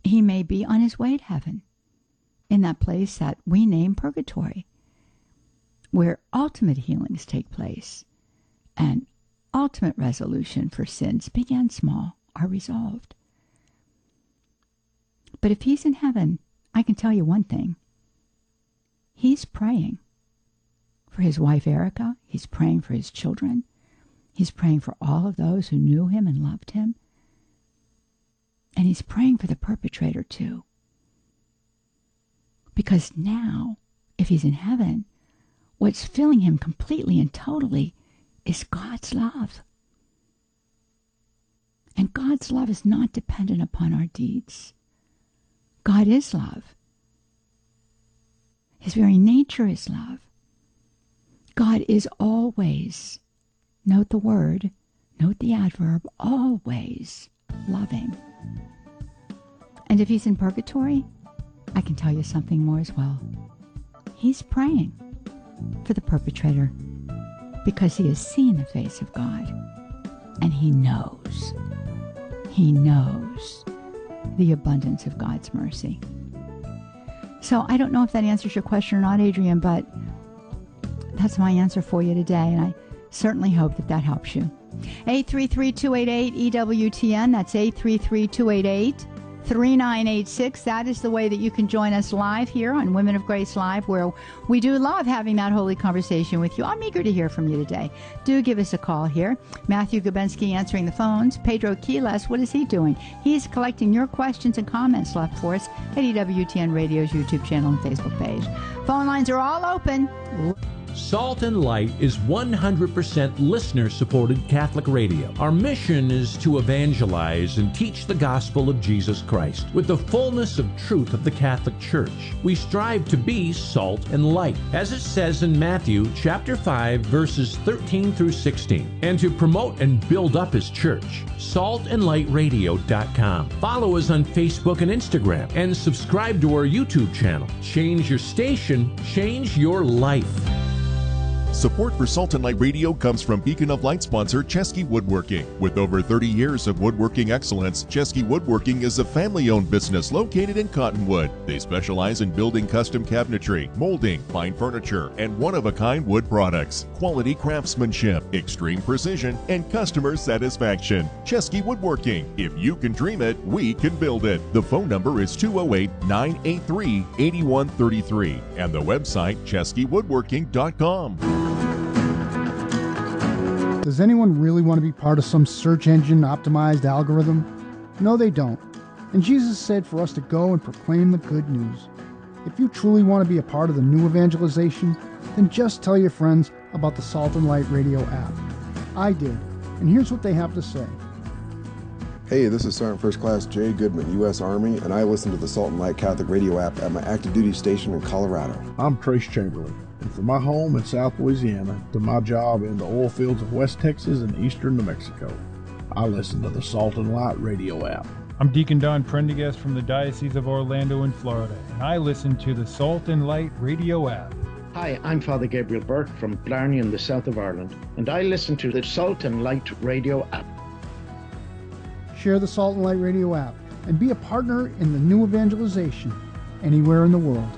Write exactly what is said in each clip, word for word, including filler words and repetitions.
he may be on his way to heaven, in that place that we name purgatory, where ultimate healings take place and ultimate resolution for sins, big and small, are resolved. But if he's in heaven, I can tell you one thing. He's praying for his wife Erica. He's praying for his children. He's praying for all of those who knew him and loved him. And he's praying for the perpetrator too. Because now, if he's in heaven, what's filling him completely and totally is God's love. And God's love is not dependent upon our deeds. God is love. His very nature is love. God is always, note the word, note the adverb, always loving. And if he's in purgatory, I can tell you something more as well. He's praying for the perpetrator because he has seen the face of God and he knows, he knows the abundance of God's mercy. So I don't know if that answers your question or not, Adrian, but that's my answer for you today, and I certainly hope that that helps you. eight three three, two eight eight, E W T N. That's eight three three, two eight eight, three nine eight six. That is the way that you can join us live here on Women of Grace Live, where we do love having that holy conversation with you. I'm eager to hear from you today. Do give us a call here. Matthew Gabensky answering the phones. Pedro Quiles, what is he doing? He's collecting your questions and comments left for us at E W T N Radio's YouTube channel and Facebook page. Phone lines are all open. Salt and Light is one hundred percent listener-supported Catholic radio. Our mission is to evangelize and teach the gospel of Jesus Christ with the fullness of truth of the Catholic Church. We strive to be salt and light, as it says in Matthew chapter five, verses thirteen through sixteen, and to promote and build up His church. salt and light radio dot com. Follow us on Facebook and Instagram, and subscribe to our YouTube channel. Change your station, change your life. Support for Salt and Light Radio comes from Beacon of Light sponsor Chesky Woodworking. With over thirty years of woodworking excellence, Chesky Woodworking is a family-owned business located in Cottonwood. They specialize in building custom cabinetry, molding, fine furniture, and one-of-a-kind wood products. Quality craftsmanship, extreme precision, and customer satisfaction. Chesky Woodworking. If you can dream it, we can build it. The phone number is two oh eight, nine eight three, eight one three three and the website chesky woodworking dot com. Does anyone really want to be part of some search engine optimized algorithm? No, they don't. And Jesus said for us to go and proclaim the good news. If you truly want to be a part of the new evangelization, then just tell your friends about the Salt and Light Radio app. I did, and here's what they have to say. Hey, this is Sergeant First Class Jay Goodman, U S Army, and I listen to the Salt and Light Catholic Radio app at my active duty station in Colorado. I'm Trace Chamberlain. And from my home in South Louisiana to my job in the oil fields of West Texas and eastern New Mexico, I listen to the Salt and Light Radio app. I'm Deacon Don Prendergast from the Diocese of Orlando in Florida, and I listen to the Salt and Light Radio app. Hi, I'm Father Gabriel Burke from Blarney in the south of Ireland, and I listen to the Salt and Light Radio app. Share the Salt and Light Radio app and be a partner in the new evangelization anywhere in the world.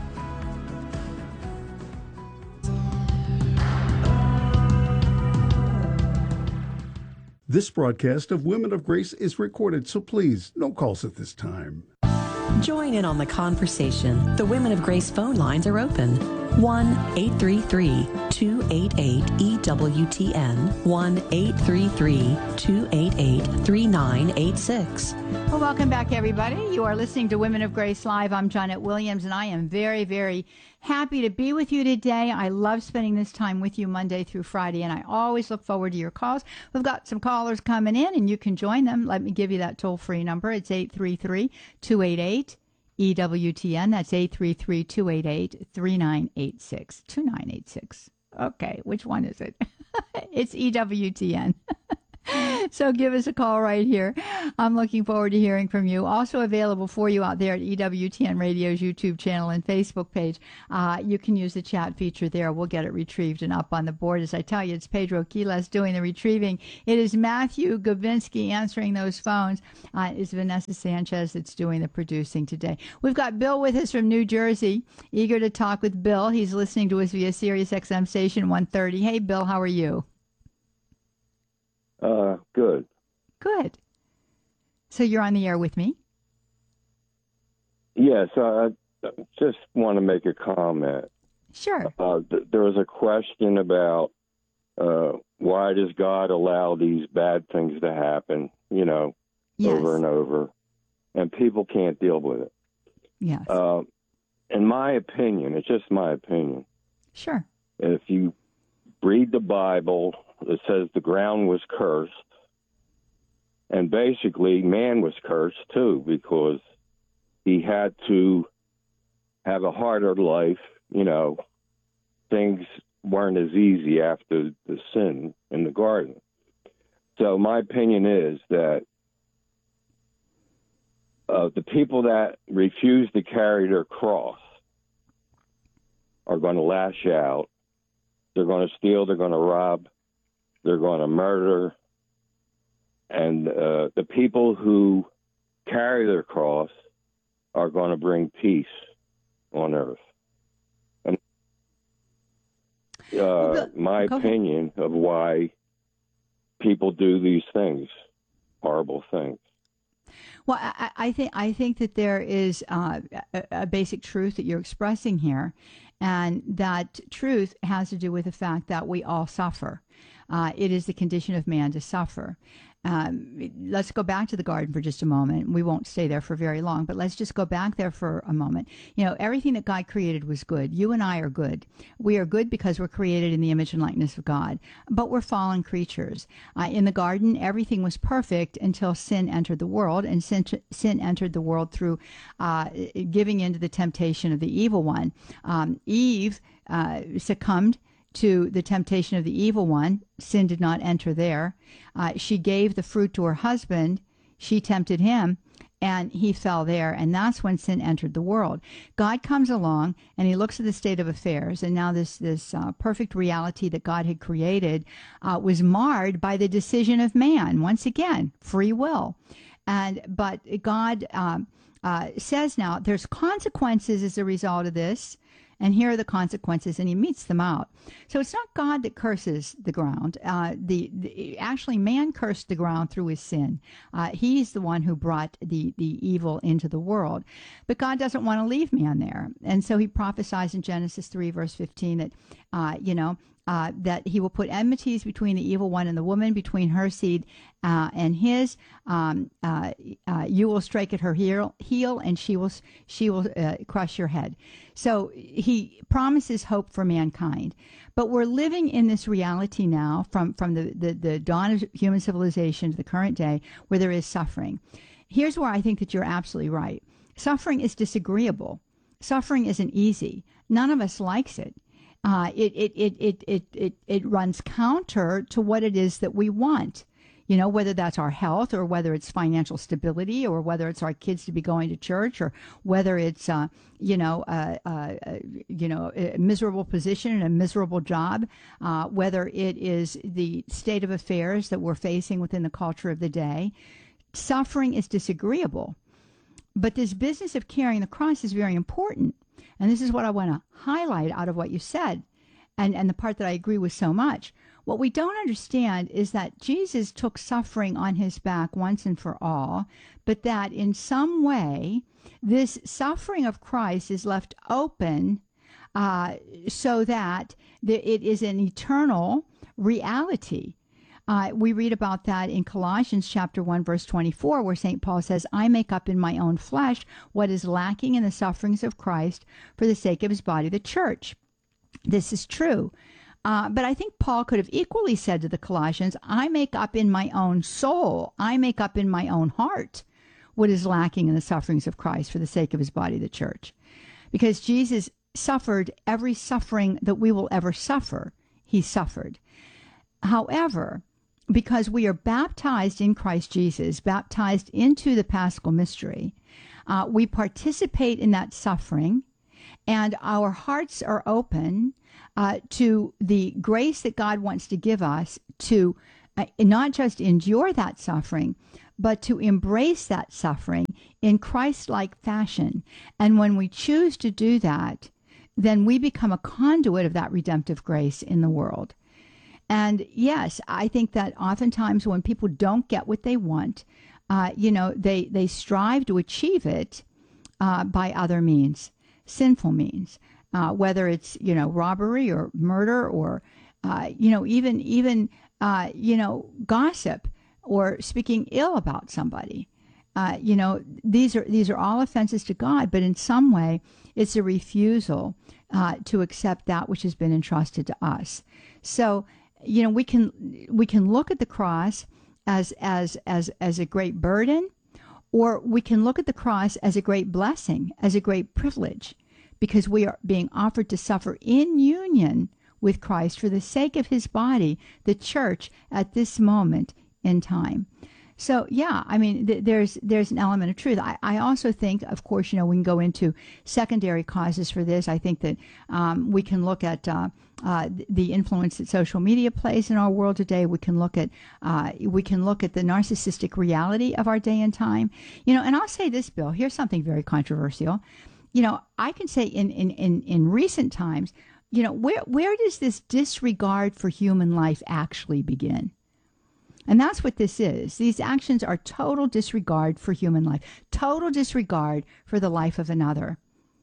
This broadcast of Women of Grace is recorded, so please, no calls at this time. Join in on the conversation. The Women of Grace phone lines are open. one eight three three, two eight eight, E W T N. one eight three three, two eight eight, three nine eight six. Well, welcome back, everybody. You are listening to Women of Grace Live. I'm Janet Williams, and I am very, very happy to be with you today. I love spending this time with you Monday through Friday, and I always look forward to your calls. We've got some callers coming in, and you can join them. Let me give you that toll-free number. It's eight three three, two eight eight, E W T N. That's eight three three, two eight eight, three nine eight six. two nine eight six. Okay, which one is it? It's E W T N. So give us a call right here. I'm looking forward to hearing from you. Also available for you out there at E W T N Radio's YouTube channel and Facebook page. Uh, you can use the chat feature there. We'll get it retrieved and up on the board. As I tell you, it's Pedro Quiles doing the retrieving. It is Matthew Gavinsky answering those phones. Uh, it's Vanessa Sanchez that's doing the producing today. We've got Bill with us from New Jersey, eager to talk with Bill. He's listening to us via Sirius X M station one thirty. Hey, Bill, how are you? Uh, good. Good. So you're on the air with me? Yes, I just want to make a comment. Sure. Uh, th- there was a question about uh, why does God allow these bad things to happen, you know, yes. over and over, and people can't deal with it. Yes. Uh, in my opinion, it's just my opinion. Sure. If you read the Bible, it says the ground was cursed. And basically, man was cursed, too, because he had to have a harder life. You know, things weren't as easy after the sin in the garden. So my opinion is that uh, the people that refuse to carry their cross are going to lash out. They're going to steal. They're going to rob. They're going to murder. And uh, the people who carry their cross are going to bring peace on earth. And uh, my opinion of why people do these things, horrible things. Well, I, I think I think that there is uh, a, a basic truth that you're expressing here, and that truth has to do with the fact that we all suffer. Uh, it is the condition of man to suffer. Um, let's go back to the garden for just a moment. We won't stay there for very long, but let's just go back there for a moment. You know, everything that God created was good. You and I are good. We are good because we're created in the image and likeness of God, but we're fallen creatures. Uh, in the garden, everything was perfect until sin entered the world, and sin, sin entered the world through uh, giving in to the temptation of the evil one. Um, Eve uh, succumbed to the temptation of the evil one. Sin did not enter there. Uh, she gave the fruit to her husband. She tempted him, and he fell there. And that's when sin entered the world. God comes along, and he looks at the state of affairs. And now this this uh, perfect reality that God had created uh, was marred by the decision of man. Once again, free will. And but God um, uh, says now there's consequences as a result of this. And here are the consequences, and he meets them out. So it's not God that curses the ground. Uh, the, the actually, man cursed the ground through his sin. Uh, he's the one who brought the, the evil into the world. But God doesn't want to leave man there. And so he prophesies in Genesis three, verse fifteen, that, uh, you know, Uh, that he will put enmities between the evil one and the woman, between her seed uh, and his. Um, uh, uh, you will strike at her heel, heel and she will she will uh, crush your head. So he promises hope for mankind. But we're living in this reality now from, from the, the, the dawn of human civilization to the current day where there is suffering. Here's where I think that you're absolutely right. Suffering is disagreeable. Suffering isn't easy. None of us likes it. Uh, it, it, it, it, it, it, it runs counter to what it is that we want, you know, whether that's our health or whether it's financial stability or whether it's our kids to be going to church or whether it's, uh, you know, uh, uh, you know, a miserable position and a miserable job, uh, whether it is the state of affairs that we're facing within the culture of the day. Suffering is disagreeable. But this business of carrying the cross is very important. And this is what I want to highlight out of what you said, and, and the part that I agree with so much. What we don't understand is that Jesus took suffering on his back once and for all, but that in some way, this suffering of Christ is left open uh, so that the, it is an eternal reality. Uh, we read about that in Colossians chapter one, verse twenty-four, where Saint Paul says, I make up in my own flesh what is lacking in the sufferings of Christ for the sake of his body, the church. This is true. Uh, but I think Paul could have equally said to the Colossians, I make up in my own soul, I make up in my own heart what is lacking in the sufferings of Christ for the sake of his body, the church. Because Jesus suffered every suffering that we will ever suffer. He suffered. However, because we are baptized in Christ Jesus, baptized into the Paschal mystery, uh, we participate in that suffering, and our hearts are open uh, to the grace that God wants to give us to uh, not just endure that suffering, but to embrace that suffering in Christ-like fashion. And when we choose to do that, then we become a conduit of that redemptive grace in the world. And yes, I think that oftentimes when people don't get what they want, uh, you know, they, they strive to achieve it uh, by other means, sinful means, uh, whether it's, you know, robbery or murder or, uh, you know, even, even uh, you know, gossip or speaking ill about somebody. Uh, you know, these are these are all offenses to God, but in some way, it's a refusal uh, to accept that which has been entrusted to us. So, you know, we can we can look at the cross as as as as a great burden, or we can look at the cross as a great blessing, as a great privilege, because we are being offered to suffer in union with Christ for the sake of his body, the church, at this moment in time. So, yeah, I mean, th- there's there's an element of truth. I, I also think, of course, you know, we can go into secondary causes for this. I think that um, we can look at uh, uh, the influence that social media plays in our world today. We can look at uh, we can look at the narcissistic reality of our day and time. You know, and I'll say this, Bill. Here's something very controversial. You know, I can say in in in, in recent times, you know, where where does this disregard for human life actually begin? And that's what this is. These actions are total disregard for human life, total disregard for the life of another.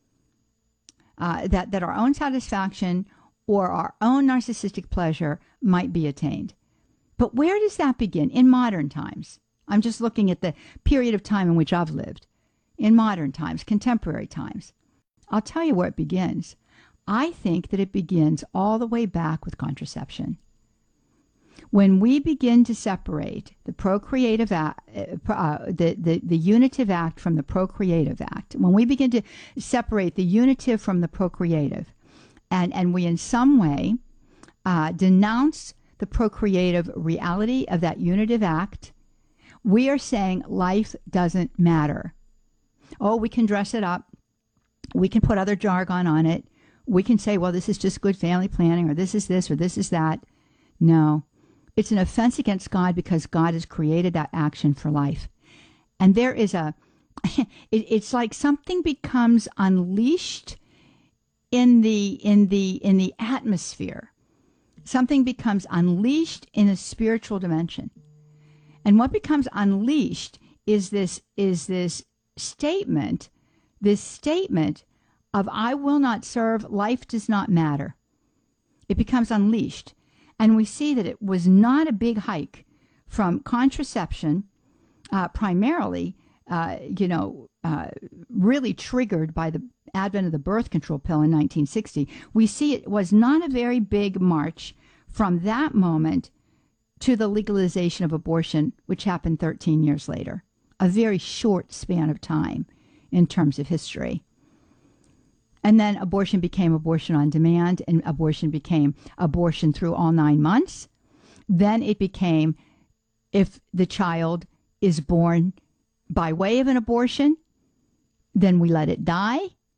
Uh, that, that our own satisfaction or our own narcissistic pleasure might be attained. But where does that begin? In modern times. I'm just looking at the period of time in which I've lived. In modern times, contemporary times. I'll tell you where it begins. I think that it begins all the way back with contraception. When we begin to separate the procreative act, uh, the, the, the unitive act from the procreative act, when we begin to separate the unitive from the procreative, and, and we in some way uh, denounce the procreative reality of that unitive act, we are saying life doesn't matter. Oh, we can dress it up. We can put other jargon on it. We can say, well, this is just good family planning, or this is this, or this is that. No. It's an offense against God because God has created that action for life. And there is a, it, it's like something becomes unleashed in the, in the, in the atmosphere. Something becomes unleashed in a spiritual dimension. And what becomes unleashed is this, is this statement, this statement of, I will not serve, life does not matter. It becomes unleashed. And we see that it was not a big hike from contraception, uh, primarily, uh, you know, uh, really triggered by the advent of the birth control pill in nineteen sixty. We see it was not a very big march from that moment to the legalization of abortion, which happened thirteen years later. A very short span of time in terms of history. And then abortion became abortion on demand, and abortion became abortion through all nine months. Then it became, if the child is born by way of an abortion, then we let it die.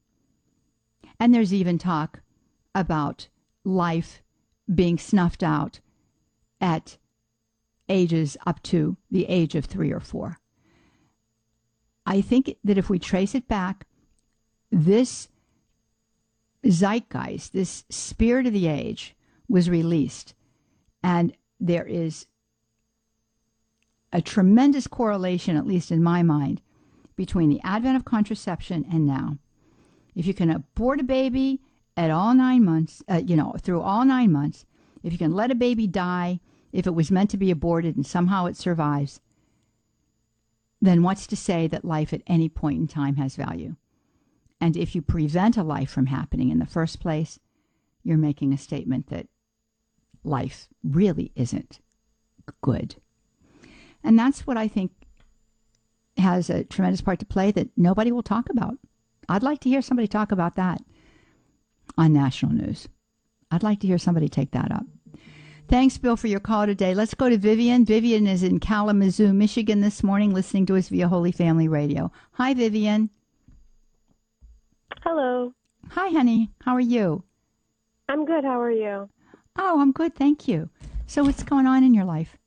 And there's even talk about life being snuffed out at ages up to the age of three or four. I think that if we trace it back, this zeitgeist, this spirit of the age, was released. And there is a tremendous correlation, at least in my mind, between the advent of contraception and now. If you can abort a baby at all nine months, uh, you know, through all nine months, if you can let a baby die, if it was meant to be aborted and somehow it survives, then what's to say that life at any point in time has value? And if you prevent a life from happening in the first place, you're making a statement that life really isn't good. And that's what I think has a tremendous part to play that nobody will talk about. I'd like to hear somebody talk about that on national news. I'd like to hear somebody take that up. Thanks, Bill, for your call today. Let's go to Vivian. Vivian is in Kalamazoo, Michigan this morning, listening to us via Holy Family Radio. Hi, Vivian. Hello. Hi, honey. How are you? I'm good. How are you? Oh, I'm good. Thank you. So what's going on in your life?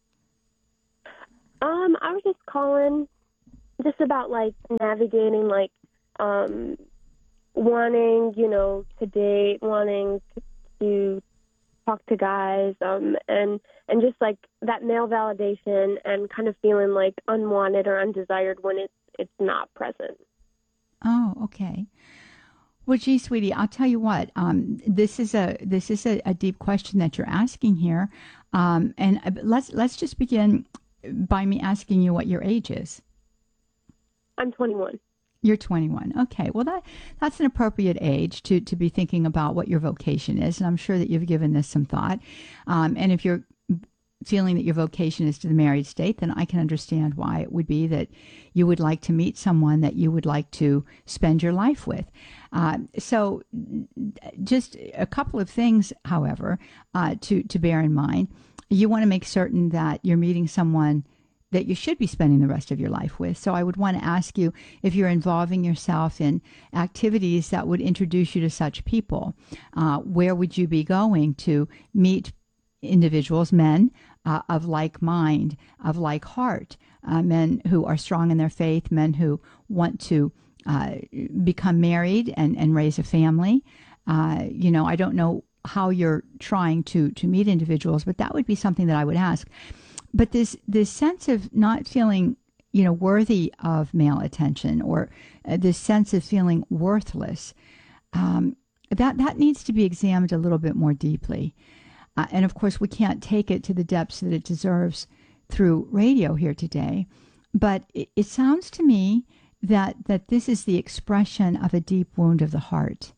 Um, I was just calling just about, like, navigating, like, um, wanting, you know, to date, wanting to, to talk to guys, um, and and just like that male validation, and kind of feeling like unwanted or undesired when it's it's not present. Oh, okay. Well, gee, sweetie, I'll tell you what. Um, this is a this is a, a deep question that you're asking here, um, and let's let's just begin by me asking you what your age is. I'm twenty-one. You're twenty-one. Okay. Well, that that's an appropriate age to, to be thinking about what your vocation is. And I'm sure that you've given this some thought. Um, and if you're feeling that your vocation is to the married state, then I can understand why it would be that you would like to meet someone that you would like to spend your life with. Uh, so just a couple of things, however, uh, to, to bear in mind. You want to make certain that you're meeting someone that you should be spending the rest of your life with. So I would want to ask you if you're involving yourself in activities that would introduce you to such people. Uh, where would you be going to meet individuals, men uh, of like mind, of like heart, uh, men who are strong in their faith, men who want to uh, become married and, and raise a family. Uh, you know, I don't know how you're trying to, to meet individuals, but that would be something that I would ask. But this this sense of not feeling, you know, worthy of male attention, or uh, this sense of feeling worthless, um, that that needs to be examined a little bit more deeply. Uh, and of course, we can't take it to the depths that it deserves through radio here today. But it, it sounds to me that that this is the expression of a deep wound of the heart.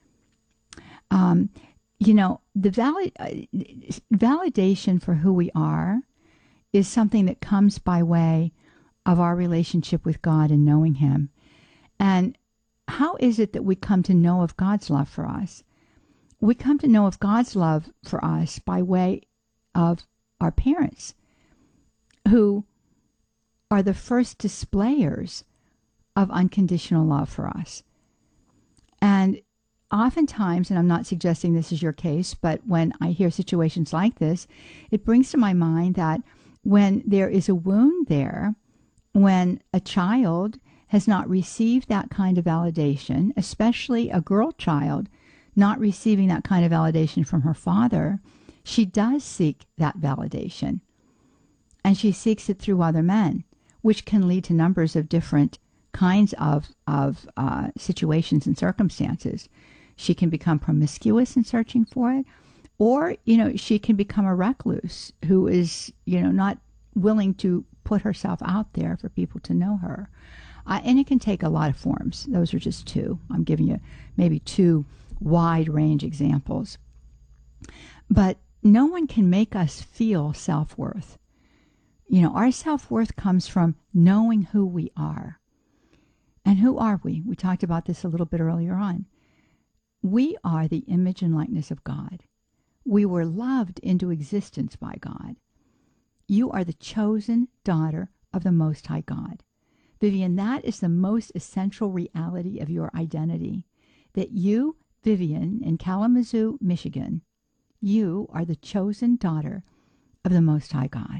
Um, you know, the valid, uh, validation for who we are is something that comes by way of our relationship with God and knowing Him. And how is it that we come to know of God's love for us? We come to know of God's love for us by way of our parents, who are the first displayers of unconditional love for us. And oftentimes, and I'm not suggesting this is your case, but when I hear situations like this, it brings to my mind that when there is a wound there, when a child has not received that kind of validation, especially a girl child not receiving that kind of validation from her father, she does seek that validation. And she seeks it through other men, which can lead to numbers of different kinds of, of uh, situations and circumstances. She can become promiscuous in searching for it. Or, you know, she can become a recluse who is, you know, not willing to put herself out there for people to know her. Uh, and it can take a lot of forms. Those are just two. I'm giving you maybe two wide range examples. But no one can make us feel self-worth. You know, our self-worth comes from knowing who we are. And who are we? We talked about this a little bit earlier on. We are the image and likeness of God. We were loved into existence by God. You are the chosen daughter of the Most High God. Vivian, that is the most essential reality of your identity. That you, Vivian, in Kalamazoo, Michigan, you are the chosen daughter of the Most High God.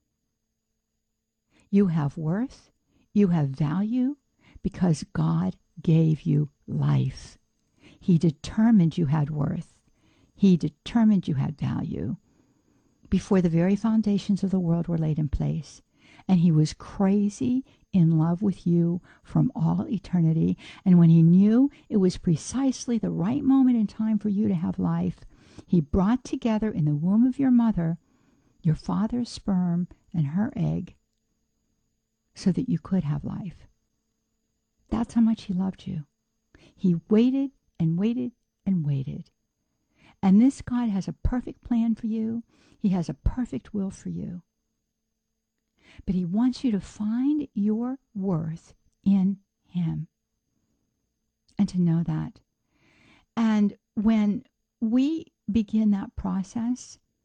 You have worth, you have value, because God gave you life. He determined you had worth. He determined you had value before the very foundations of the world were laid in place. And He was crazy in love with you from all eternity. And when He knew it was precisely the right moment in time for you to have life, He brought together in the womb of your mother your father's sperm and her egg so that you could have life. That's how much He loved you. He waited and waited and waited. And this God has a perfect plan for you. He has a perfect will for you. But He wants you to find your worth in Him and to know that. And when we begin that process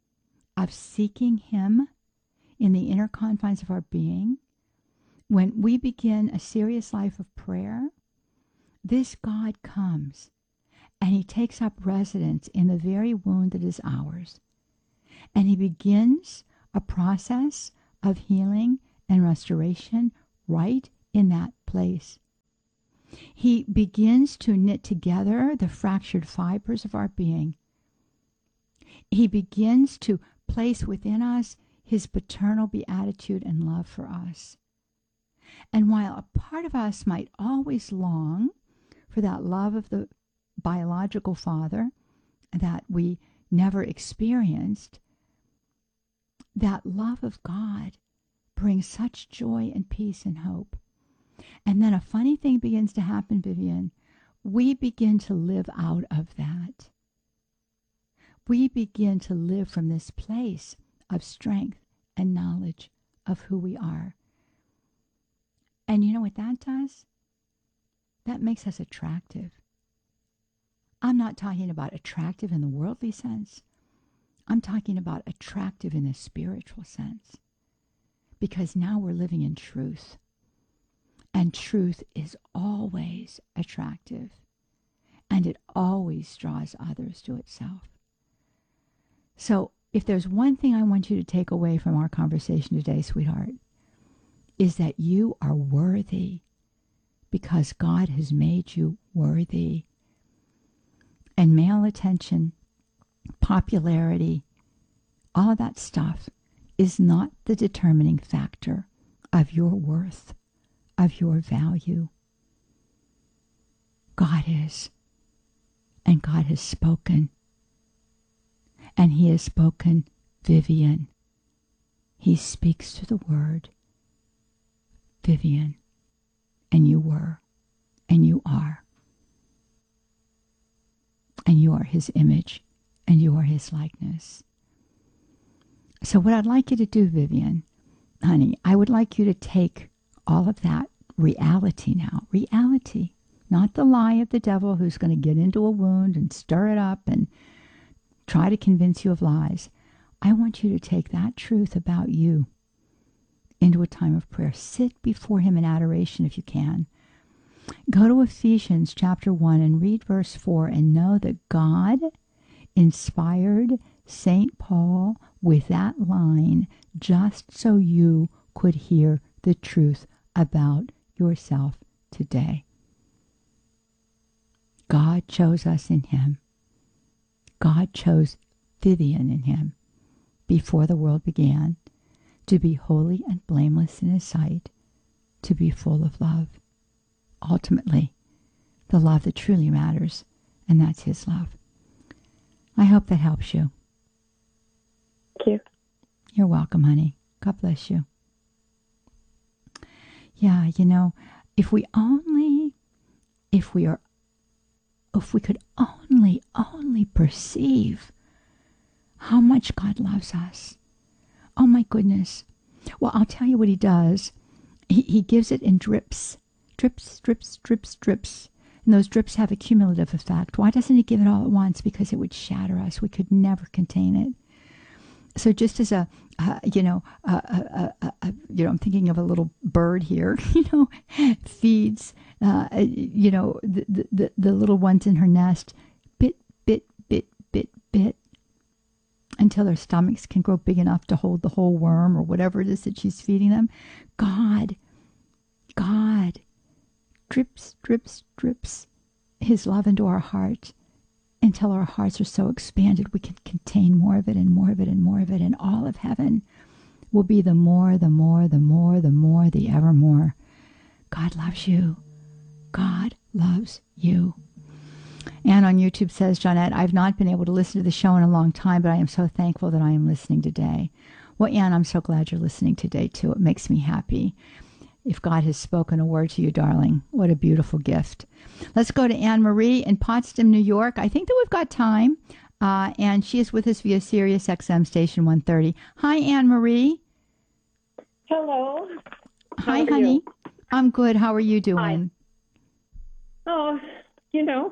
of seeking Him in the inner confines of our being, when we begin a serious life of prayer, this God comes and He takes up residence in the very wound that is ours. And He begins a process of healing and restoration right in that place. He begins to knit together the fractured fibers of our being. He begins to place within us His paternal beatitude and love for us. And while a part of us might always long for that love of the biological father that we never experienced, that love of God brings such joy and peace and hope. And then a funny thing begins to happen, Vivian. We begin to live out of that. We begin to live from this place of strength and knowledge of who we are. And you know what that does? That makes us attractive. I'm not talking about attractive in the worldly sense. I'm talking about attractive in the spiritual sense. Because now we're living in truth. And truth is always attractive. And it always draws others to itself. So if there's one thing I want you to take away from our conversation today, sweetheart, is that you are worthy because God has made you worthy. And male attention, popularity, all of that stuff is not the determining factor of your worth, of your value. God is. And God has spoken. And He has spoken, Vivian. He speaks to the word, Vivian. And you were, and you are. And you are His image, and you are His likeness. So what I'd like you to do, Vivian, honey, I would like you to take all of that reality now, reality, not the lie of the devil who's going to get into a wound and stir it up and try to convince you of lies. I want you to take that truth about you into a time of prayer. Sit before Him in adoration if you can. Go to Ephesians chapter one and read verse four and know that God inspired Saint Paul with that line just so you could hear the truth about yourself today. God chose us in Him. God chose Vivian in Him before the world began to be holy and blameless in His sight, to be full of love. Ultimately, the love that truly matters, and that's His love. I hope that helps you. Thank you. You're welcome, honey. God bless you. Yeah, you know, if we only, if we are, if we could only, only perceive how much God loves us. Oh my goodness. Well, I'll tell you what He does. He, he gives it in drips. Drips, drips, drips, drips. And those drips have a cumulative effect. Why doesn't He give it all at once? Because it would shatter us. We could never contain it. So just as a, uh, you know, a, a, a, a, you know, I'm thinking of a little bird here, you know, feeds, uh, you know, the, the, the little ones in her nest, bit, bit, bit, bit, bit, until their stomachs can grow big enough to hold the whole worm or whatever it is that she's feeding them. God, God, drips, drips, drips His love into our heart until our hearts are so expanded we can contain more of it and more of it and more of it. And all of heaven will be the more, the more, the more, the more, the evermore. God loves you. God loves you. Anne on YouTube says, Johnette, I've not been able to listen to the show in a long time, but I am so thankful that I am listening today. Well, Anne, I'm so glad you're listening today, too. It makes me happy. If God has spoken a word to you, darling, what a beautiful gift. Let's go to Anne Marie in Potsdam, New York. I think that we've got time, uh, and she is with us via Sirius X M Station one thirty. Hi, Anne Marie. Hello. Hi, How are honey. you? I'm good. How are you doing? Hi. Oh, you know,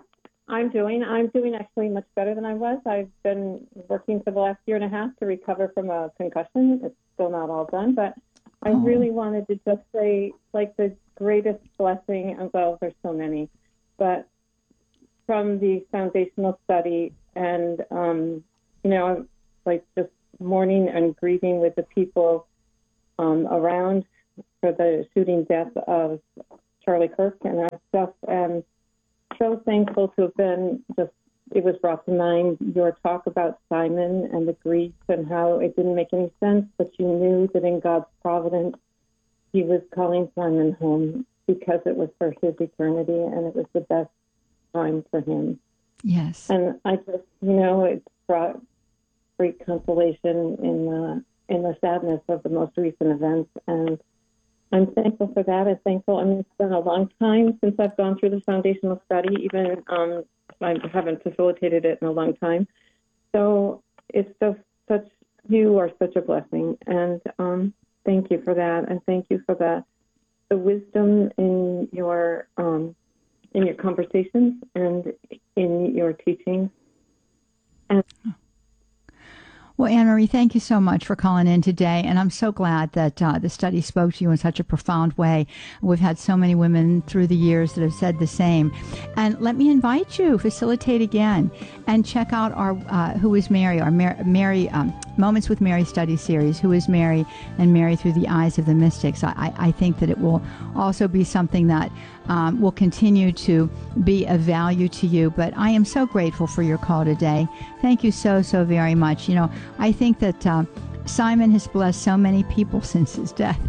I'm doing. I'm doing actually much better than I was. I've been working for the last year and a half to recover from a concussion. It's still not all done, but I Oh. really wanted to just say, like, the greatest blessing, and well, there's so many, but from the foundational study and, um, you know, like just mourning and grieving with the people um, around for the shooting death of Charlie Kirk and that stuff, and so thankful to have been just, it was brought to mind your talk about Simon and the grief and how it didn't make any sense, but you knew that in God's providence, he was calling Simon home because it was for his eternity and it was the best time for him. Yes. And I just, you know, it brought great consolation in the, in the sadness of the most recent events. And I'm thankful for that. I'm thankful. I mean, it's been a long time since I've gone through this foundational study. Even um, I haven't facilitated it in a long time. So it's just such, you are such a blessing. And um, thank you for that. And thank you for the the wisdom in your um, in your conversations and in your teachings. And Well, Anne-Marie, thank you so much for calling in today. And I'm so glad that uh, the study spoke to you in such a profound way. We've had so many women through the years that have said the same. And let me invite you, facilitate again, and check out our uh, Who is Mary, our Mar- Mary um, Moments with Mary study series, Who is Mary, and Mary Through the Eyes of the Mystics. I, I think that it will also be something that um, will continue to be of value to you. But I am so grateful for your call today. Thank you so, so very much. You know, I think that uh, Simon has blessed so many people since his death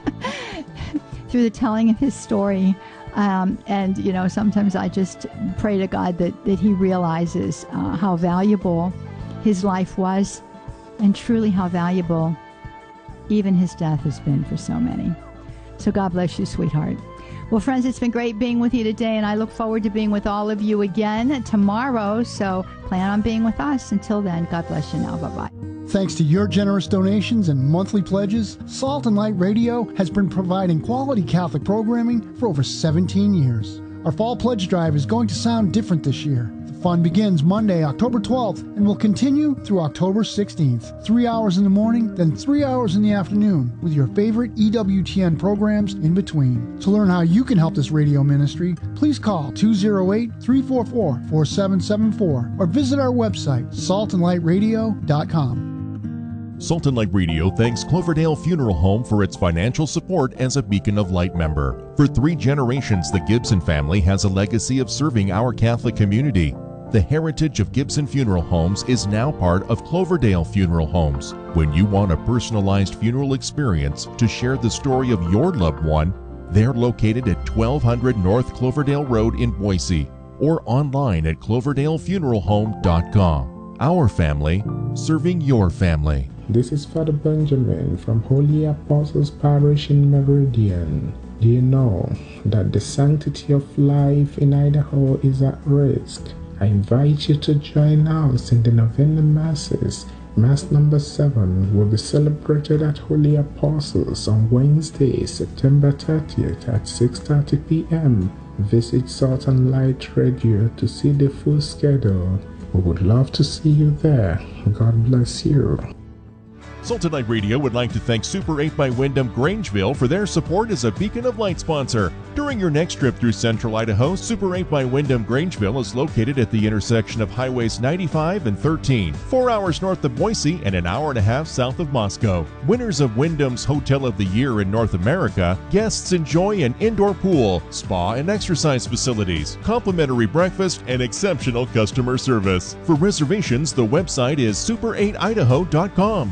through the telling of his story. Um, and, you know, sometimes I just pray to God that, that he realizes uh, how valuable his life was and truly how valuable even his death has been for so many. So God bless you, sweetheart. Well, friends, it's been great being with you today, and I look forward to being with all of you again tomorrow. So plan on being with us. Until then, God bless you now. Bye-bye. Thanks to your generous donations and monthly pledges, Salt and Light Radio has been providing quality Catholic programming for over seventeen years. Our fall pledge drive is going to sound different this year. The fun begins Monday, October twelfth, and will continue through October sixteenth. Three hours in the morning, then three hours in the afternoon, with your favorite E W T N programs in between. To learn how you can help this radio ministry, please call two oh eight, three four four, four seven seven four or visit our website, salt and light radio dot com. Salt and Light Radio thanks Cloverdale Funeral Home for its financial support as a Beacon of Light member. For three generations, the Gibson family has a legacy of serving our Catholic community. The heritage of Gibson Funeral Homes is now part of Cloverdale Funeral Homes. When you want a personalized funeral experience to share the story of your loved one, they're located at twelve hundred North Cloverdale Road in Boise or online at cloverdale funeral home dot com. Our family, serving your family. This is Father Benjamin from Holy Apostles Parish in Meridian. Do you know that the sanctity of life in Idaho is at risk? I invite you to join us in the Novena Masses. Mass number seven will be celebrated at Holy Apostles on Wednesday, September thirtieth at six thirty p.m. Visit Salt and Light Radio to see the full schedule. We would love to see you there. God bless you. Salt and Light Radio would like to thank Super eight by Wyndham Grangeville for their support as a Beacon of Light sponsor. During your next trip through central Idaho, Super eight by Wyndham Grangeville is located at the intersection of Highways ninety-five and thirteen, four hours north of Boise and an hour and a half south of Moscow. Winners of Wyndham's Hotel of the Year in North America, guests enjoy an indoor pool, spa and exercise facilities, complimentary breakfast, and exceptional customer service. For reservations, the website is super eight idaho dot com.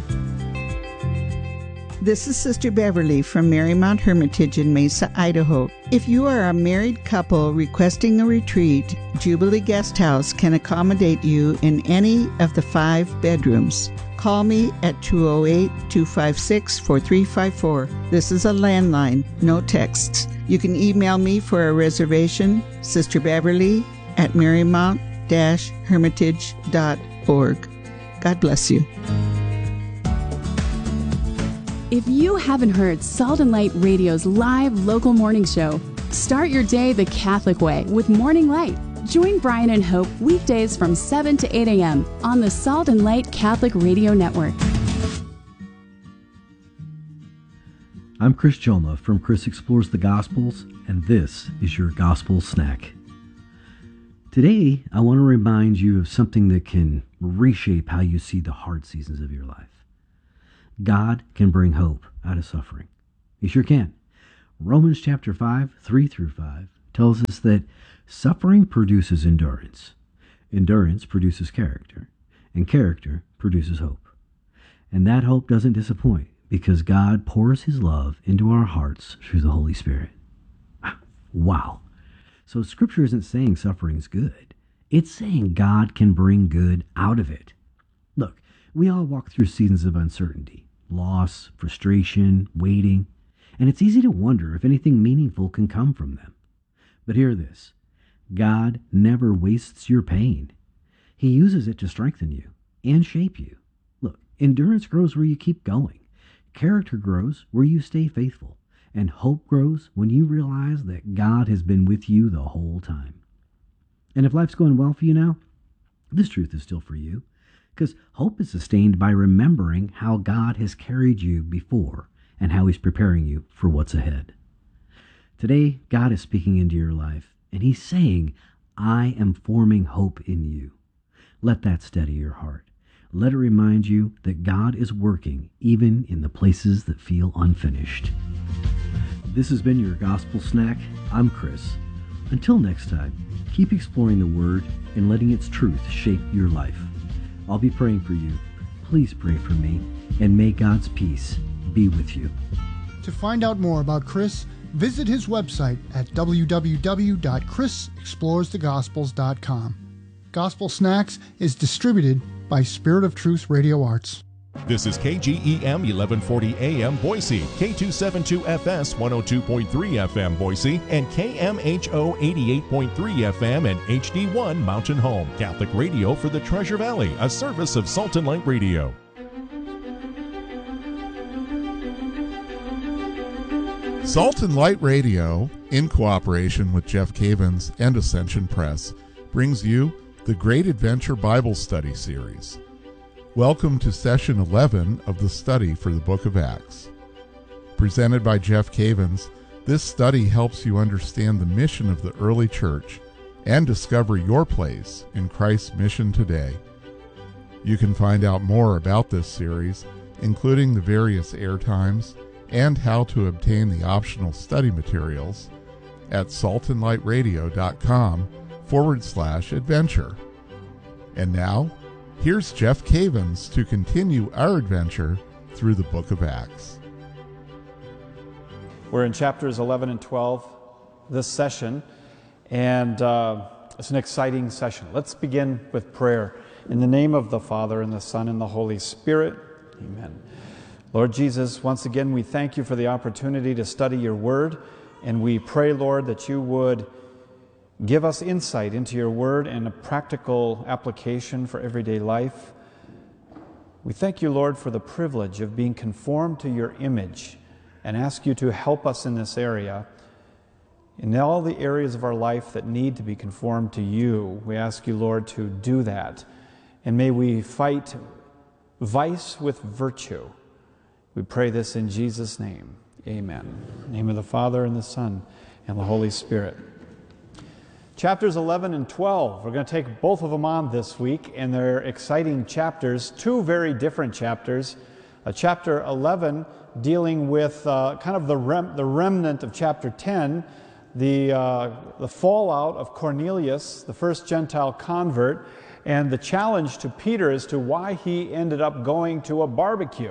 This is Sister Beverly from Marymount Hermitage in Mesa, Idaho. If you are a married couple requesting a retreat, Jubilee Guest House can accommodate you in any of the five bedrooms. Call me at two oh eight, two five six, four three five four. This is a landline, no texts. You can email me for a reservation, Sister Beverly at marymount dash hermitage dot org. God bless you. If you haven't heard Salt and Light Radio's live local morning show, start your day the Catholic way with Morning Light. Join Brian and Hope weekdays from seven to eight a.m. on the Salt and Light Catholic Radio Network. I'm Chris Joma from Chris Explores the Gospels, and this is your Gospel Snack. Today, I want to remind you of something that can reshape how you see the hard seasons of your life. God can bring hope out of suffering. He sure can. Romans chapter five, three through five tells us that suffering produces endurance. Endurance produces character, and character produces hope. And that hope doesn't disappoint because God pours His love into our hearts through the Holy Spirit. Wow. So Scripture isn't saying suffering's good. It's saying God can bring good out of it. Look, we all walk through seasons of uncertainty, loss, frustration, waiting, and it's easy to wonder if anything meaningful can come from them. But hear this. God never wastes your pain. He uses it to strengthen you and shape you. Look, endurance grows where you keep going. Character grows where you stay faithful. And hope grows when you realize that God has been with you the whole time. And if life's going well for you now, this truth is still for you. Because hope is sustained by remembering how God has carried you before and how He's preparing you for what's ahead. Today, God is speaking into your life, and He's saying, I am forming hope in you. Let that steady your heart. Let it remind you that God is working even in the places that feel unfinished. This has been your Gospel Snack. I'm Chris. Until next time, keep exploring the Word and letting its truth shape your life. I'll be praying for you. Please pray for me, and may God's peace be with you. To find out more about Chris, visit his website at w w w dot chris explores the gospels dot com. Gospel Snacks is distributed by Spirit of Truth Radio Arts. This is K G E M eleven forty A M Boise, K two seventy-two F S one oh two point three F M Boise, and K M H O eighty-eight point three F M and H D one Mountain Home. Catholic radio for the Treasure Valley, a service of Salt and Light Radio. Salt and Light Radio, in cooperation with Jeff Cavins and Ascension Press, brings you the Great Adventure Bible Study Series. Welcome to session eleven of the study for the Book of Acts. Presented by Jeff Cavins, this study helps you understand the mission of the early church and discover your place in Christ's mission today. You can find out more about this series, including the various air times and how to obtain the optional study materials, at saltandlightradio.com forward slash adventure. And now, here's Jeff Cavins to continue our adventure through the Book of Acts. We're in chapters eleven and twelve this session, and uh, it's an exciting session. Let's begin with prayer. In the name of the Father, and the Son, and the Holy Spirit, amen. Lord Jesus, once again, we thank you for the opportunity to study your word, and we pray, Lord, that you would give us insight into your word and a practical application for everyday life. We thank you, Lord, for the privilege of being conformed to your image, and ask you to help us in this area. In all the areas of our life that need to be conformed to you, we ask you, Lord, to do that. And may we fight vice with virtue. We pray this in Jesus' name. Amen. In the name of the Father, and the Son, and the Holy Spirit. Chapters eleven and twelve, we're going to take both of them on this week, and they're exciting chapters, two very different chapters. Uh, chapter eleven dealing with uh, kind of the, rem- the remnant of chapter ten, the, uh, the fallout of Cornelius, the first Gentile convert, and the challenge to Peter as to why he ended up going to a barbecue,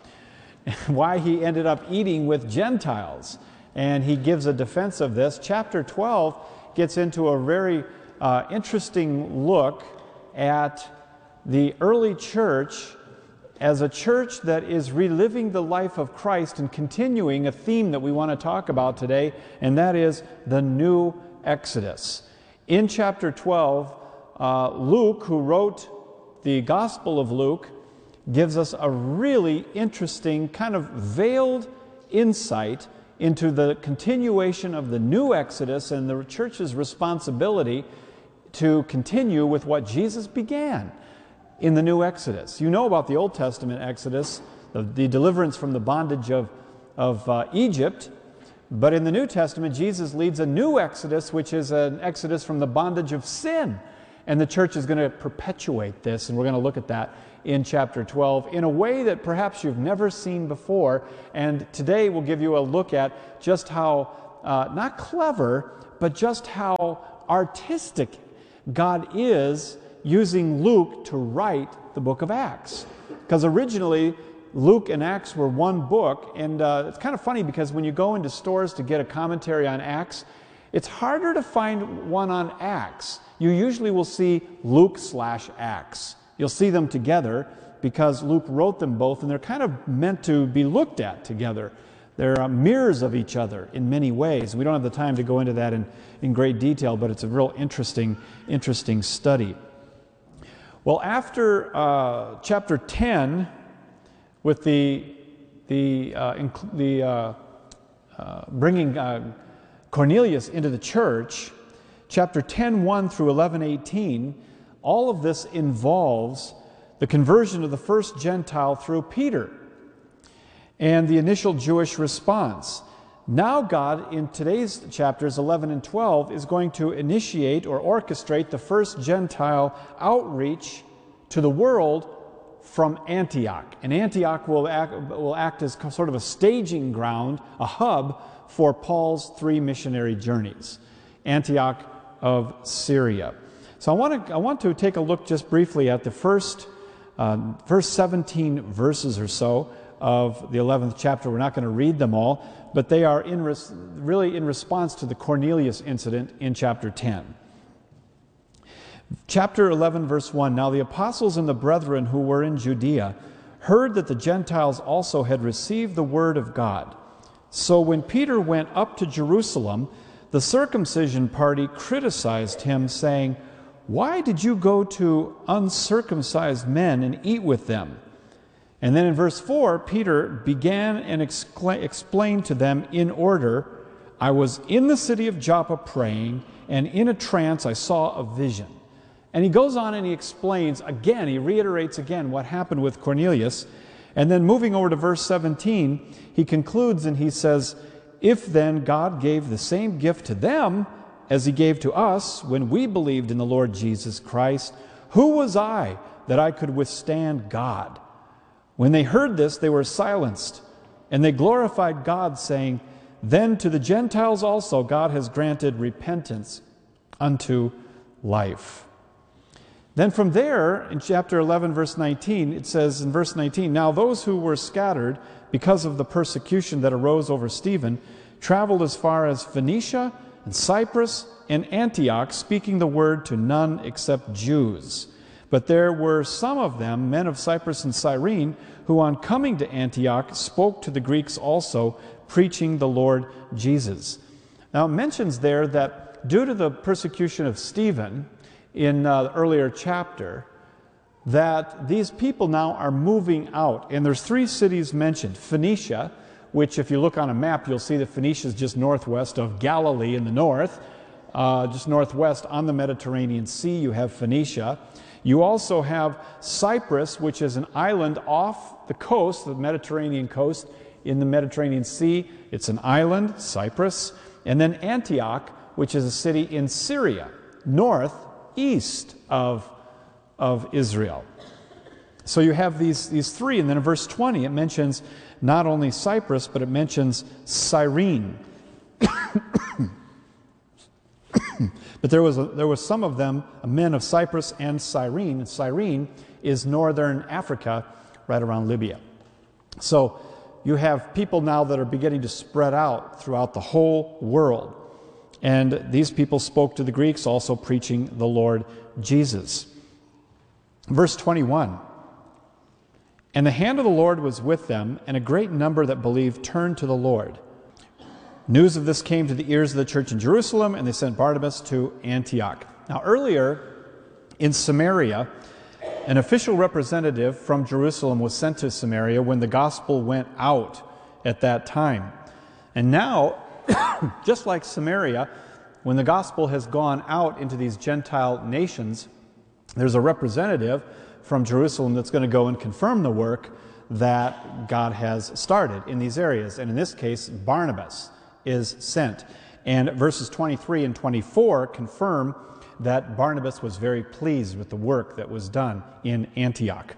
why he ended up eating with Gentiles. And he gives a defense of this. Chapter twelve gets into a very uh, interesting look at the early church as a church that is reliving the life of Christ and continuing a theme that we want to talk about today, and that is the new Exodus. In chapter twelve, uh, Luke, who wrote the Gospel of Luke, gives us a really interesting kind of veiled insight into the continuation of the new Exodus and the church's responsibility to continue with what Jesus began in the new Exodus. You know about the Old Testament Exodus, the, the deliverance from the bondage of, of uh, Egypt, but in the New Testament, Jesus leads a new Exodus, which is an exodus from the bondage of sin. And the church is going to perpetuate this, and we're going to look at that in chapter twelve in a way that perhaps you've never seen before. And today we'll give you a look at just how, uh, not clever, but just how artistic God is using Luke to write the book of Acts. Because originally, Luke and Acts were one book, and uh, it's kind of funny because when you go into stores to get a commentary on Acts, it's harder to find one on Acts. You usually will see Luke slash Acts. You'll see them together because Luke wrote them both, and they're kind of meant to be looked at together. They're uh, mirrors of each other in many ways. We don't have the time to go into that in, in great detail, but it's a real interesting, interesting study. Well, after uh, chapter ten, with the, the, uh, inc- the uh, uh, bringing uh, Cornelius into the church, chapter ten, one through eleven, eighteen, all of this involves the conversion of the first Gentile through Peter and the initial Jewish response. Now God, in today's chapters eleven and twelve, is going to initiate or orchestrate the first Gentile outreach to the world from Antioch. And Antioch will act, will act as sort of a staging ground, a hub for Paul's three missionary journeys. Antioch of Syria. So I want to I want to take a look just briefly at the first uh, first seventeen verses or so of the eleventh chapter. We're not going to read them all, but they are in res- really in response to the Cornelius incident in chapter ten. Chapter eleven, verse one, Now the apostles and the brethren who were in Judea heard that the Gentiles also had received the word of God. So when Peter went up to Jerusalem, the circumcision party criticized him, saying, Why did you go to uncircumcised men and eat with them? And then in verse four, Peter began and excla- explained to them in order, I was in the city of Joppa praying, and in a trance I saw a vision. And he goes on and he explains again, he reiterates again what happened with Cornelius. And then moving over to verse seventeen, he concludes and he says, If then God gave the same gift to them as he gave to us when we believed in the Lord Jesus Christ, who was I that I could withstand God? When they heard this, they were silenced, and they glorified God, saying, Then to the Gentiles also God has granted repentance unto life. Then from there, in chapter eleven, verse nineteen, it says in verse nineteen, Now those who were scattered because of the persecution that arose over Stephen traveled as far as Phoenicia and Cyprus and Antioch, speaking the word to none except Jews. But there were some of them, men of Cyprus and Cyrene, who on coming to Antioch spoke to the Greeks also, preaching the Lord Jesus. Now it mentions there that due to the persecution of Stephen in uh, the earlier chapter, that these people now are moving out. And there's three cities mentioned. Phoenicia, which if you look on a map, you'll see that Phoenicia is just northwest of Galilee in the north. Uh, just northwest on the Mediterranean Sea, you have Phoenicia. You also have Cyprus, which is an island off the coast, the Mediterranean coast, in the Mediterranean Sea. It's an island, Cyprus. And then Antioch, which is a city in Syria, northeast of, of Israel. So you have these, these three. And then in verse twenty, it mentions not only Cyprus, but it mentions Cyrene. But there was, a, there was some of them, men of Cyprus and Cyrene. And Cyrene is northern Africa, right around Libya. So you have people now that are beginning to spread out throughout the whole world. And these people spoke to the Greeks, also preaching the Lord Jesus. Verse twenty-one, And the hand of the Lord was with them, and a great number that believed turned to the Lord. News of this came to the ears of the church in Jerusalem, and they sent Barnabas to Antioch. Now earlier in Samaria, an official representative from Jerusalem was sent to Samaria when the gospel went out at that time. And now, just like Samaria, when the gospel has gone out into these Gentile nations, there's a representative from Jerusalem that's going to go and confirm the work that God has started in these areas. And in this case, Barnabas is sent. And verses twenty-three and twenty-four confirm that Barnabas was very pleased with the work that was done in Antioch,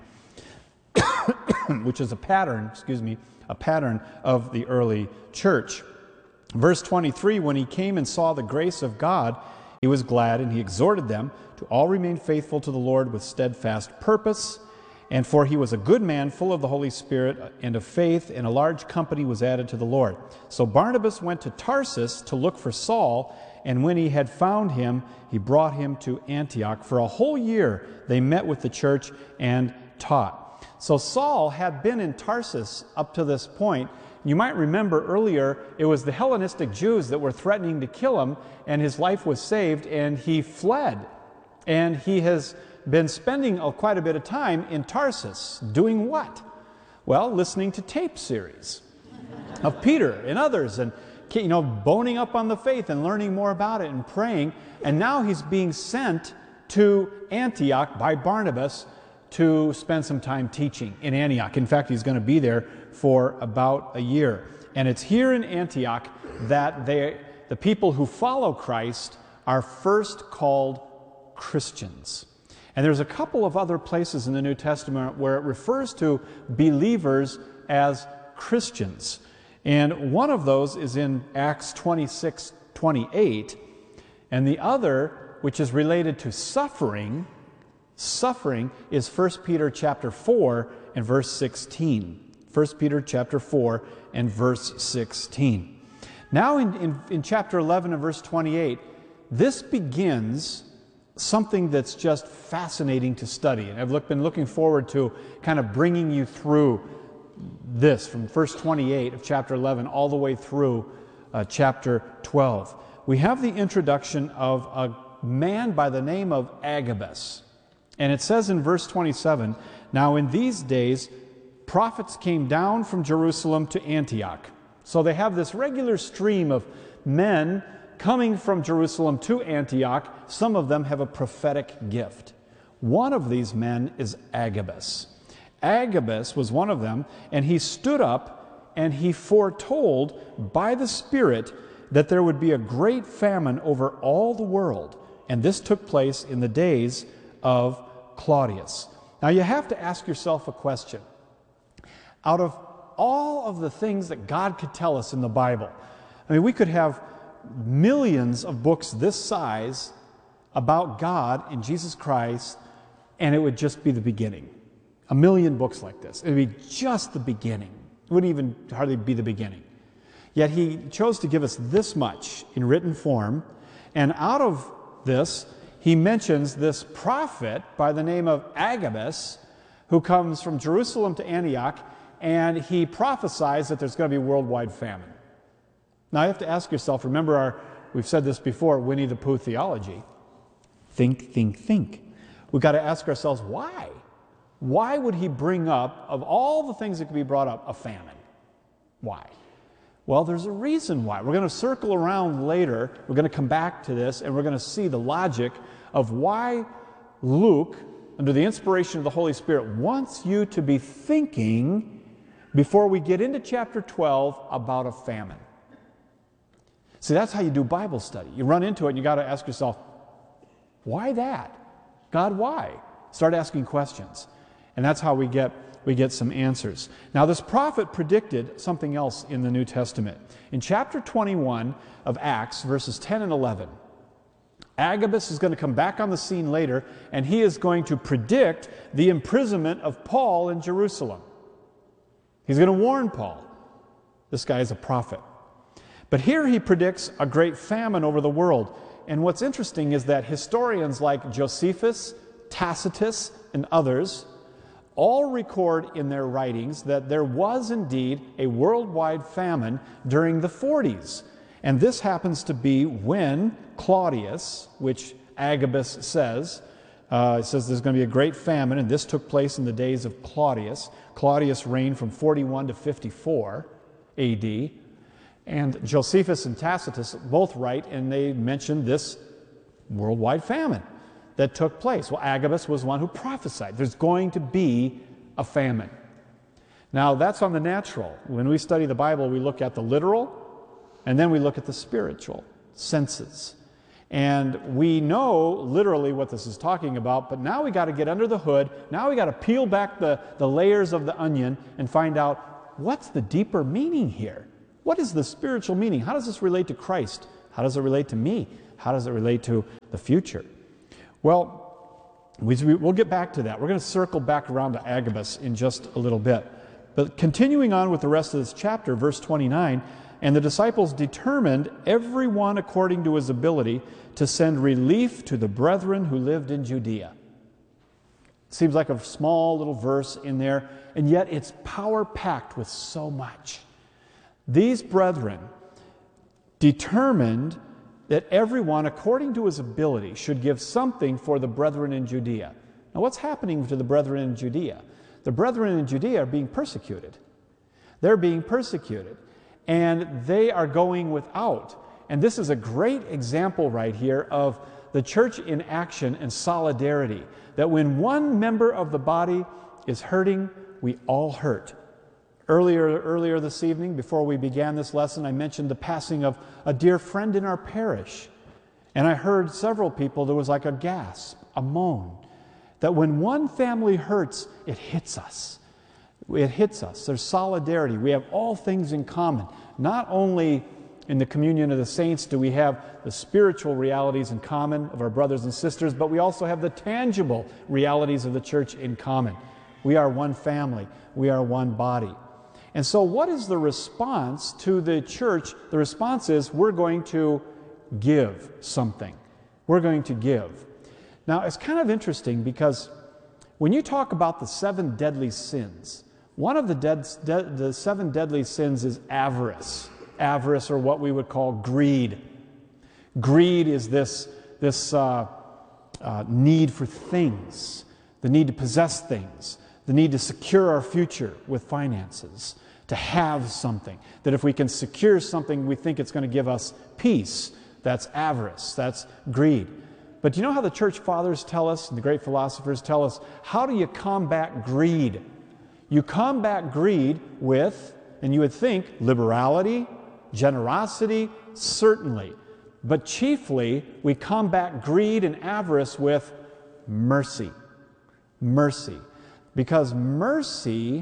which is a pattern, excuse me, a pattern of the early church. Verse twenty-three, when he came and saw the grace of God, he was glad, and he exhorted them to all remain faithful to the Lord with steadfast purpose. And for he was a good man, full of the Holy Spirit and of faith, and a large company was added to the Lord. So Barnabas went to Tarsus to look for Saul, and when he had found him, he brought him to Antioch. For a whole year they met with the church and taught. So Saul had been in Tarsus up to this point. You might remember earlier, it was the Hellenistic Jews that were threatening to kill him, and his life was saved, and he fled. And he has been spending a, quite a bit of time in Tarsus. Doing what? Well, listening to tape series of Peter and others, and you know, boning up on the faith and learning more about it and praying. And now he's being sent to Antioch by Barnabas to spend some time teaching in Antioch. In fact, he's going to be there for about a year. And it's here in Antioch that they, the people who follow Christ are first called Christians. And there's a couple of other places in the New Testament where it refers to believers as Christians. And one of those is in Acts twenty-six twenty-eight, and the other, which is related to suffering, suffering is First Peter chapter four and verse sixteen. First Peter chapter four and verse sixteen. Now in, in, in chapter eleven and verse twenty-eight, this begins something that's just fascinating to study. And I've look, been looking forward to kind of bringing you through this from verse twenty-eight of chapter eleven all the way through uh, chapter twelve. We have the introduction of a man by the name of Agabus. And it says in verse twenty-seven, now in these days prophets came down from Jerusalem to Antioch. So they have this regular stream of men coming from Jerusalem to Antioch. Some of them have a prophetic gift. One of these men is Agabus. Agabus was one of them, and he stood up and he foretold by the Spirit that there would be a great famine over all the world. And this took place in the days of Claudius. Now you have to ask yourself a question. Out of all of the things that God could tell us in the Bible, I mean, we could have millions of books this size about God and Jesus Christ, and it would just be the beginning. A million books like this. It would be just the beginning. It wouldn't even hardly be the beginning. Yet he chose to give us this much in written form, and out of this, he mentions this prophet by the name of Agabus, who comes from Jerusalem to Antioch, and he prophesies that there's going to be worldwide famine. Now you have to ask yourself, remember our, we've said this before, Winnie the Pooh theology. Think, think, think. We've got to ask ourselves, why? Why would he bring up, of all the things that could be brought up, a famine? Why? Well, there's a reason why. We're going to circle around later. We're going to come back to this, and we're going to see the logic of why Luke, under the inspiration of the Holy Spirit, wants you to be thinking before we get into chapter twelve about a famine. See, that's how you do Bible study. You run into it and you got to ask yourself, why that? God, why? Start asking questions. And that's how we get we get some answers. Now, this prophet predicted something else in the New Testament. In chapter twenty-one of Acts, verses ten and eleven, Agabus is going to come back on the scene later, and he is going to predict the imprisonment of Paul in Jerusalem. He's going to warn Paul. This guy is a prophet. But here he predicts a great famine over the world. And what's interesting is that historians like Josephus, Tacitus, and others all record in their writings that there was indeed a worldwide famine during the forties. And this happens to be when Claudius, which Agabus says, uh, says there's going to be a great famine, and this took place in the days of Claudius. Claudius reigned from forty-one to fifty-four A D. And Josephus and Tacitus both write, and they mention this worldwide famine that took place. Well, Agabus was one who prophesied there's going to be a famine. Now, that's on the natural. When we study the Bible, we look at the literal, and then we look at the spiritual senses. And we know literally what this is talking about, but now we got to get under the hood. Now we got to peel back the, the layers of the onion and find out what's the deeper meaning here. What is the spiritual meaning? How does this relate to Christ? How does it relate to me? How does it relate to the future? Well, we, we'll get back to that. We're going to circle back around to Agabus in just a little bit. But continuing on with the rest of this chapter, verse twenty-nine, and the disciples determined, every one according to his ability, to send relief to the brethren who lived in Judea. Seems like a small little verse in there, and yet it's power-packed with so much. These brethren determined that everyone, according to his ability, should give something for the brethren in Judea. Now, what's happening to the brethren in Judea? The brethren in Judea are being persecuted. They're being persecuted. And they are going without. And this is a great example right here of the church in action and solidarity. That when one member of the body is hurting, we all hurt. Earlier, earlier this evening, before we began this lesson, I mentioned the passing of a dear friend in our parish. And I heard several people, there was like a gasp, a moan. That when one family hurts, it hits us. It hits us. There's solidarity. We have all things in common. Not only in the communion of the saints do we have the spiritual realities in common of our brothers and sisters, but we also have the tangible realities of the church in common. We are one family. We are one body. And so what is the response to the church? The response is we're going to give something. We're going to give. Now, it's kind of interesting because when you talk about the seven deadly sins, one of the, dead, de, the seven deadly sins is avarice. Avarice, or what we would call greed. Greed is this, this uh, uh, need for things, the need to possess things, the need to secure our future with finances, to have something. That if we can secure something, we think it's going to give us peace. That's avarice. That's greed. But do you know how the church fathers tell us, and the great philosophers tell us, how do you combat greed? You combat greed with, and you would think, liberality, generosity, certainly. But chiefly, we combat greed and avarice with mercy. Mercy. Because mercy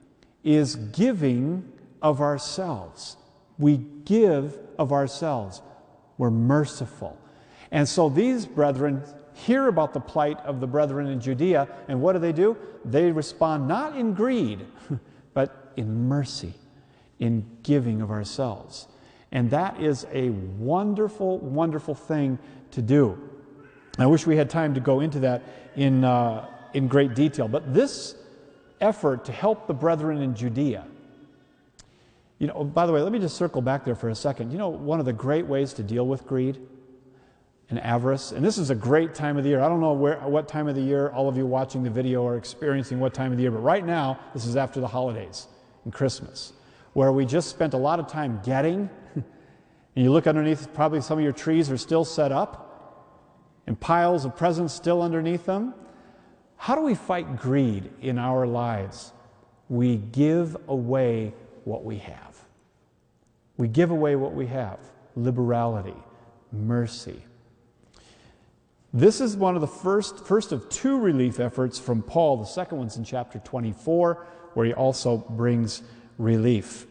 is giving of ourselves. We give of ourselves. We're merciful. And so these brethren hear about the plight of the brethren in Judea, and what do they do? They respond not in greed, but in mercy, in giving of ourselves. And that is a wonderful, wonderful thing to do. I wish we had time to go into that in, uh, in great detail. But this effort to help the brethren in Judea, you know, by the way, let me just circle back there for a second. You know, one of the great ways to deal with greed and avarice, and this is a great time of the year. I don't know where, what time of the year all of you watching the video are experiencing what time of the year, but right now, this is after the holidays and Christmas, where we just spent a lot of time getting, and you look underneath, probably some of your trees are still set up, and piles of presents still underneath them. How do we fight greed in our lives? We give away what we have. We give away what we have. Liberality, mercy. This is one of the first, first of two relief efforts from Paul. The second one's in chapter twenty-four, where he also brings relief.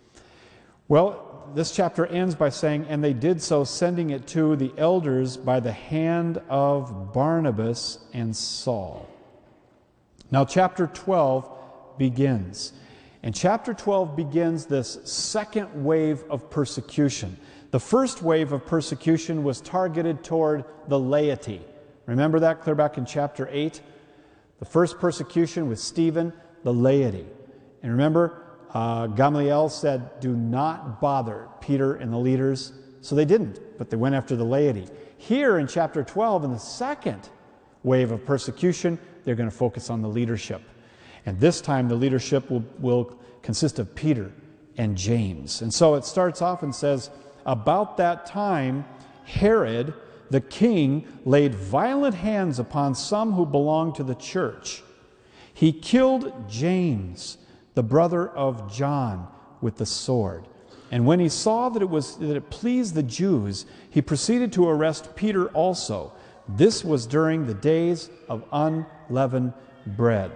Well, this chapter ends by saying, and they did so, sending it to the elders by the hand of Barnabas and Saul. Now, chapter twelve begins. And chapter twelve begins this second wave of persecution. The first wave of persecution was targeted toward the laity. Remember that clear back in chapter eight? The first persecution with Stephen, the laity. And remember, uh, Gamaliel said, do not bother Peter and the leaders. So they didn't, but they went after the laity. Here in chapter twelve, in the second wave of persecution, they're going to focus on the leadership. And this time the leadership will, will consist of Peter and James. And so it starts off and says, about that time, Herod, the king, laid violent hands upon some who belonged to the church. He killed James, the brother of John, with the sword. And when he saw that it was that it pleased the Jews, he proceeded to arrest Peter also. This was during the days of unleavened bread.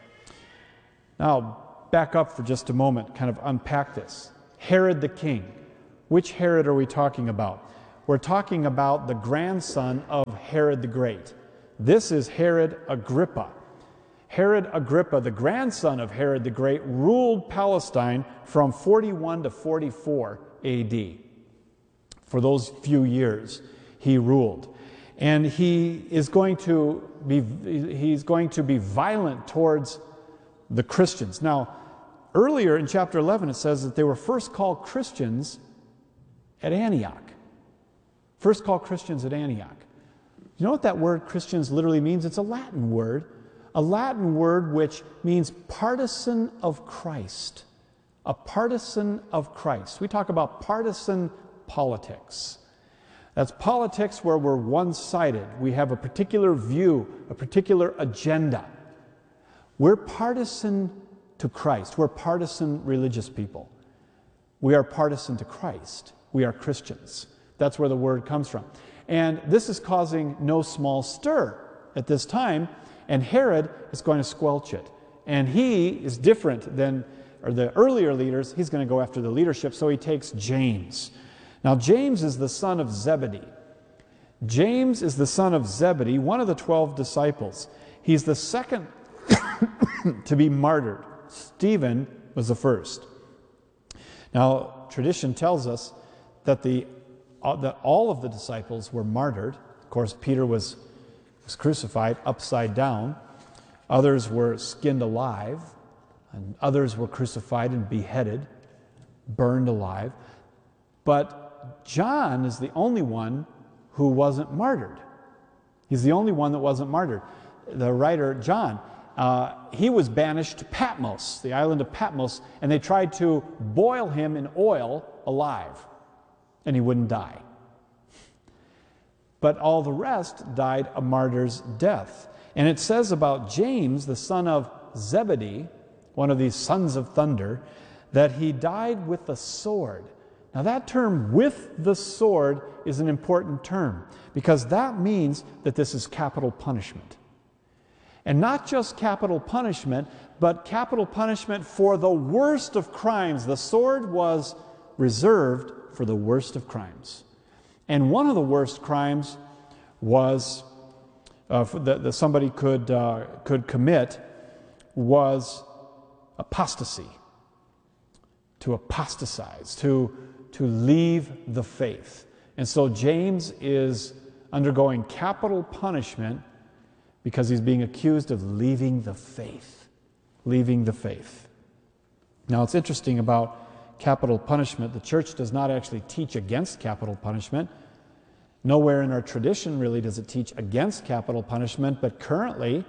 Now, back up for just a moment, kind of unpack this. Herod the king. Which Herod are we talking about? We're talking about the grandson of Herod the Great. This is Herod Agrippa. Herod Agrippa, the grandson of Herod the Great, ruled Palestine from forty-one to forty-four A D. For those few years, he ruled. And he is going to be, he's going to be violent towards the Christians. Now, earlier in chapter eleven, it says that they were first called Christians at Antioch. First called Christians at Antioch. You know what that word Christians literally means? It's a Latin word. A Latin word which means partisan of Christ. A partisan of Christ. We talk about partisan politics. That's politics where we're one-sided. We have a particular view, a particular agenda. We're partisan to Christ. We're partisan religious people. We are partisan to Christ. We are Christians. That's where the word comes from. And this is causing no small stir at this time, and Herod is going to squelch it. And he is different than or the earlier leaders. He's going to go after the leadership, so he takes James. Now, James is the son of Zebedee. James is the son of Zebedee, one of the twelve disciples. He's the second to be martyred. Stephen was the first. Now, tradition tells us that, the, uh, that all of the disciples were martyred. Of course, Peter was, was crucified upside down. Others were skinned alive. And others were crucified and beheaded, burned alive. But John is the only one who wasn't martyred. He's the only one that wasn't martyred. The writer, John, uh, he was banished to Patmos, the island of Patmos, and they tried to boil him in oil alive, and he wouldn't die. But all the rest died a martyr's death. And it says about James, the son of Zebedee, one of these sons of thunder, that he died with the sword. Now that term, with the sword, is an important term because that means that this is capital punishment. And not just capital punishment, but capital punishment for the worst of crimes. The sword was reserved for the worst of crimes. And one of the worst crimes was uh, that, that somebody could, uh, could commit was apostasy, to apostatize, to, to leave the faith. And so James is undergoing capital punishment because he's being accused of leaving the faith. Leaving the faith. Now, it's interesting about capital punishment. The church does not actually teach against capital punishment. Nowhere in our tradition really does it teach against capital punishment, but currently,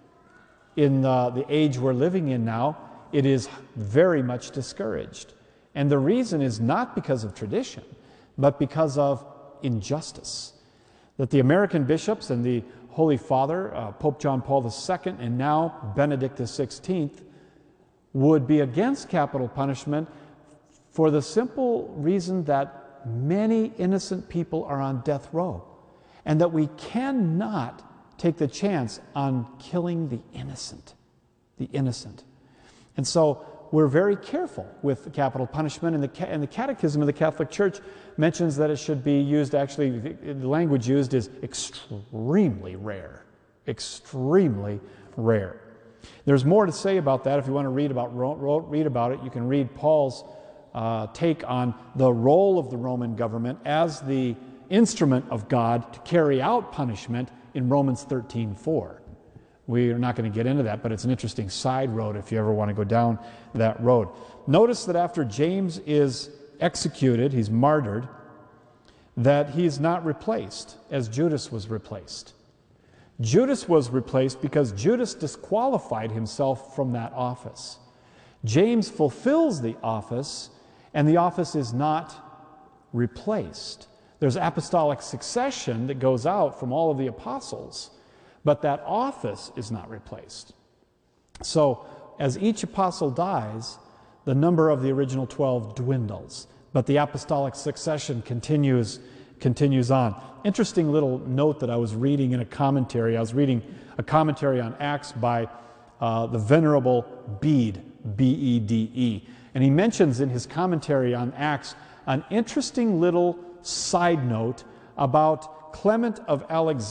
in uh, the age we're living in now, it is very much discouraged. And the reason is not because of tradition, but because of injustice. That the American bishops and the Holy Father, uh, Pope John Paul the Second, and now Benedict the Sixteenth, would be against capital punishment for the simple reason that many innocent people are on death row, and that we cannot take the chance on killing the innocent, the innocent. And so we're very careful with capital punishment, and the, and the Catechism of the Catholic Church mentions that it should be used, actually, the language used is extremely rare, extremely rare. There's more to say about that. If you want to read about, read about it, you can read Paul's uh, take on the role of the Roman government as the instrument of God to carry out punishment in Romans thirteen four. We are not going to get into that, but it's an interesting side road if you ever want to go down that road. Notice that after James is executed, he's martyred, that he's not replaced as Judas was replaced. Judas was replaced because Judas disqualified himself from that office. James fulfills the office and the office is not replaced. There's apostolic succession that goes out from all of the apostles, but that office is not replaced. So, as each apostle dies, the number of the original twelve dwindles, but the apostolic succession continues continues on. Interesting little note that I was reading in a commentary. I was reading a commentary on Acts by uh, the Venerable Bede, B E D E. And he mentions in his commentary on Acts an interesting little side note about Clement of Alexandria.